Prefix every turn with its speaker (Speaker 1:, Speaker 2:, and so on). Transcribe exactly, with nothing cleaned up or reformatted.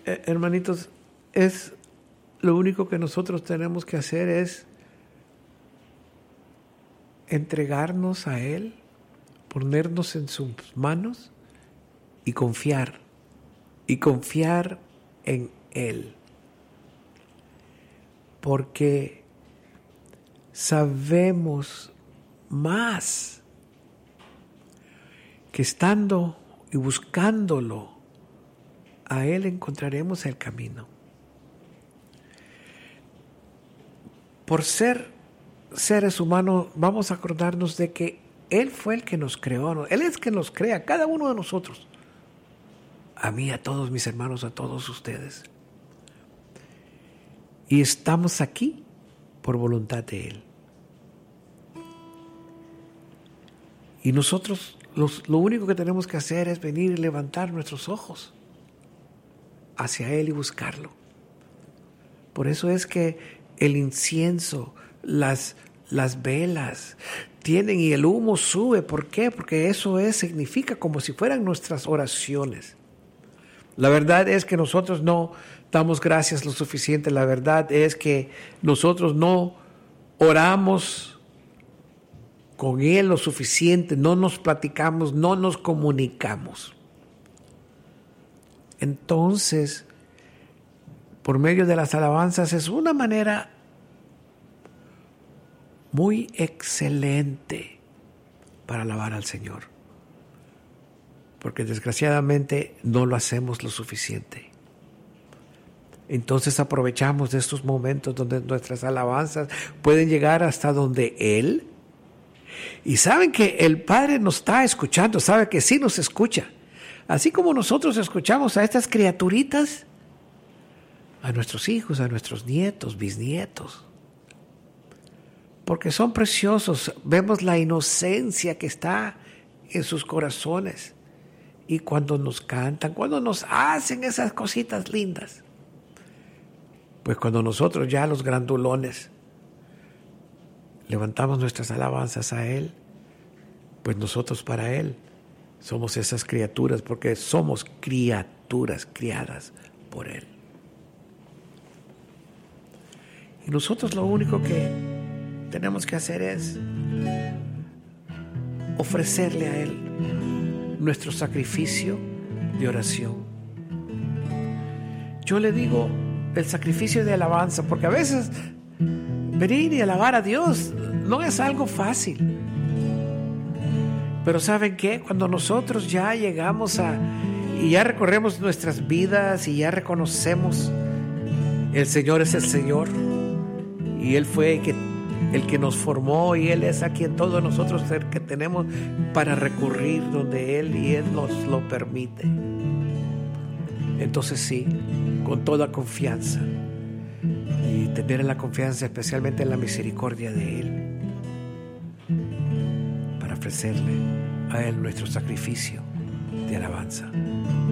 Speaker 1: Eh, hermanitos, es lo único que nosotros tenemos que hacer es entregarnos a Él, ponernos en sus manos y confiar, y confiar en Él. Porque sabemos más que estando y buscándolo, a Él encontraremos el camino. Por ser seres humanos, vamos a acordarnos de que Él fue el que nos creó, ¿no? Él es el que nos crea, cada uno de nosotros. A mí, a todos mis hermanos, a todos ustedes. Y estamos aquí por voluntad de Él. Y nosotros los, lo único que tenemos que hacer es venir y levantar nuestros ojos hacia Él y buscarlo. Por eso es que el incienso, las, las velas tienen y el humo sube. ¿Por qué? Porque eso es, significa como si fueran nuestras oraciones. La verdad es que nosotros no damos gracias lo suficiente. La verdad es que nosotros no oramos con Él lo suficiente, no nos platicamos, no nos comunicamos. Entonces, por medio de las alabanzas es una manera muy excelente para alabar al Señor. Porque desgraciadamente no lo hacemos lo suficiente. Entonces aprovechamos de estos momentos donde nuestras alabanzas pueden llegar hasta donde Él. Y saben que el Padre nos está escuchando, sabe que sí nos escucha. Así como nosotros escuchamos a estas criaturitas, a nuestros hijos, a nuestros nietos, bisnietos. Porque son preciosos, vemos la inocencia que está en sus corazones. Y cuando nos cantan, cuando nos hacen esas cositas lindas. Pues cuando nosotros ya los grandulones levantamos nuestras alabanzas a Él, pues nosotros para Él somos esas criaturas, porque somos criaturas criadas por Él. Y nosotros lo único que tenemos que hacer es ofrecerle a Él nuestro sacrificio de oración. Yo le digo el sacrificio de alabanza, porque a veces venir y alabar a Dios no es algo fácil. Pero ¿saben qué? Cuando nosotros ya llegamos a y ya recorremos nuestras vidas y ya reconocemos el Señor es el Señor y Él fue el que, el que nos formó y Él es a quien todos nosotros que tenemos para recurrir donde Él y Él nos lo permite. Entonces sí, con toda confianza y tener la confianza especialmente en la misericordia de Él para ofrecerle a Él nuestro sacrificio de alabanza.